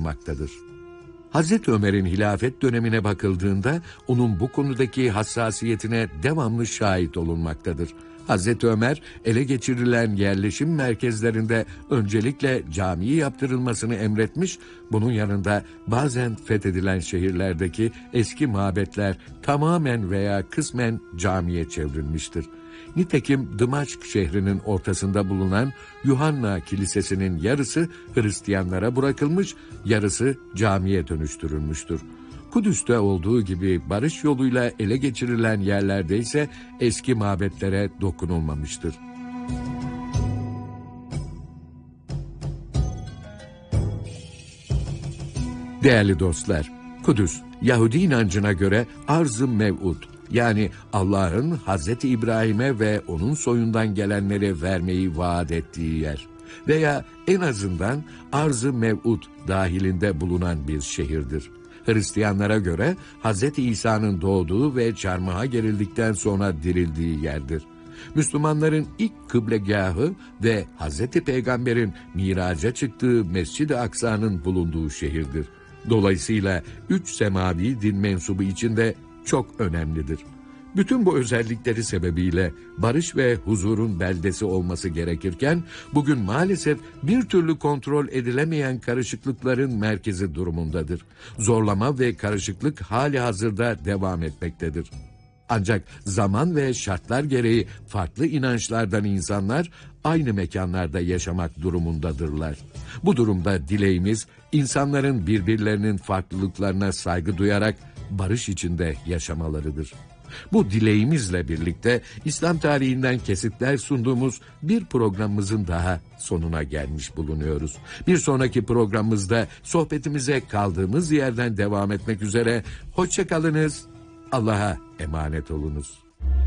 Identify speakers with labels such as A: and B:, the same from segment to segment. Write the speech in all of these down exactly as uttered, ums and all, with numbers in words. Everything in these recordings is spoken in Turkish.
A: bulunmaktadır. Hazreti Ömer'in hilafet dönemine bakıldığında onun bu konudaki hassasiyetine devamlı şahit olunmaktadır. Hazreti Ömer ele geçirilen yerleşim merkezlerinde öncelikle cami yaptırılmasını emretmiş, bunun yanında bazen fethedilen şehirlerdeki eski mabetler tamamen veya kısmen camiye çevrilmiştir. Nitekim Dımaşk şehrinin ortasında bulunan Yuhanna Kilisesi'nin yarısı Hristiyanlara bırakılmış, yarısı camiye dönüştürülmüştür. Kudüs'te olduğu gibi barış yoluyla ele geçirilen yerlerde ise eski mabetlere dokunulmamıştır. Değerli dostlar, Kudüs, Yahudi inancına göre arz-ı mev'ud, yani Allah'ın Hazreti İbrahim'e ve onun soyundan gelenlere vermeyi vaat ettiği yer veya en azından arz-ı mev'ud dahilinde bulunan bir şehirdir. Hristiyanlara göre Hazreti İsa'nın doğduğu ve çarmıha gerildikten sonra dirildiği yerdir. Müslümanların ilk kıblegahı ve Hazreti Peygamber'in miraca çıktığı Mescid-i Aksa'nın bulunduğu şehirdir. Dolayısıyla üç semavi din mensubu içinde çok önemlidir. Bütün bu özellikleri sebebiyle barış ve huzurun beldesi olması gerekirken, bugün maalesef bir türlü kontrol edilemeyen karışıklıkların merkezi durumundadır. Zorlama ve karışıklık hali hazırda devam etmektedir. Ancak zaman ve şartlar gereği farklı inançlardan insanlar aynı mekanlarda yaşamak durumundadırlar. Bu durumda dileğimiz, insanların birbirlerinin farklılıklarına saygı duyarak barış içinde yaşamalarıdır. Bu dileğimizle birlikte İslam tarihinden kesitler sunduğumuz bir programımızın daha sonuna gelmiş bulunuyoruz. Bir sonraki programımızda sohbetimize kaldığımız yerden devam etmek üzere. Hoşça kalınız, Allah'a emanet olunuz.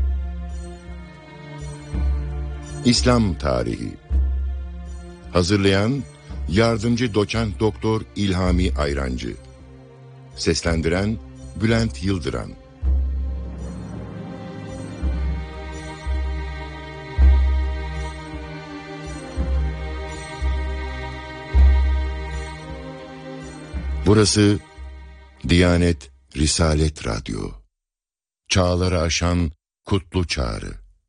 B: İslam Tarihi. Hazırlayan Yardımcı Doçent Doktor İlhami Ayrancı. Seslendiren Bülent Yıldıran. Burası Diyanet Risalet Radyo. Çağları aşan kutlu çağrı.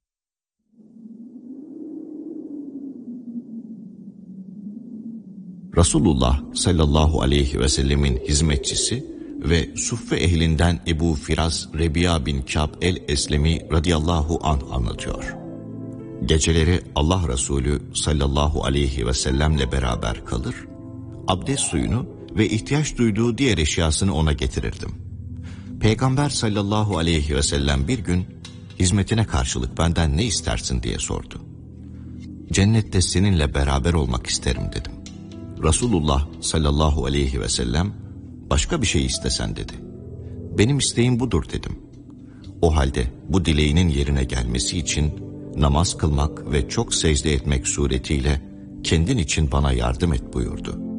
C: Resulullah sallallahu aleyhi ve sellemin hizmetçisi ve suffe ehlinden Ebu Firas Rebi'a bin Kâb el-Eslemi radıyallahu anh anlatıyor. Geceleri Allah Resulü sallallahu aleyhi ve sellemle beraber kalır, abdest suyunu ve ihtiyaç duyduğu diğer eşyasını ona getirirdim. Peygamber sallallahu aleyhi ve sellem bir gün hizmetine karşılık benden ne istersin diye sordu. Cennette seninle beraber olmak isterim dedim. Resulullah sallallahu aleyhi ve sellem başka bir şey istesen dedi. Benim isteğim budur dedim. O halde bu dileğinin yerine gelmesi için namaz kılmak ve çok secde etmek suretiyle kendin için bana yardım et buyurdu.